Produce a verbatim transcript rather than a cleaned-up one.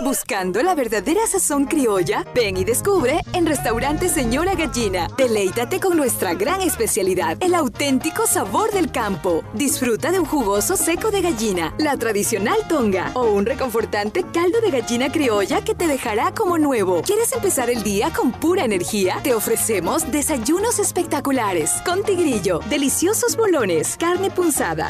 Buscando la verdadera sazón criolla, ven y descubre en Restaurante Señora Gallina. Deleítate con nuestra gran especialidad, el auténtico sabor del campo. Disfruta de un jugoso seco de gallina, la tradicional tonga o un reconfortante caldo de gallina criolla que te dejará como nuevo. ¿Quieres empezar el día con pura energía? Te ofrecemos desayunos espectaculares con tigrillo, deliciosos bolones, carne punzada,